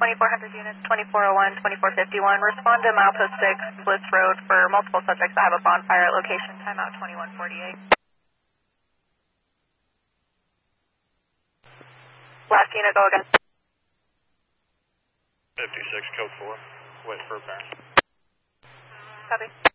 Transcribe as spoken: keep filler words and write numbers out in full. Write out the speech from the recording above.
twenty-four hundred units, twenty-four oh one, twenty-four fifty-one. Respond to Milepost six, Bliss Road for multiple subjects that have a bonfire at location. Timeout twenty-one forty-eight. Last unit, go again. fifty-six, code four. Wait for a parent. Copy.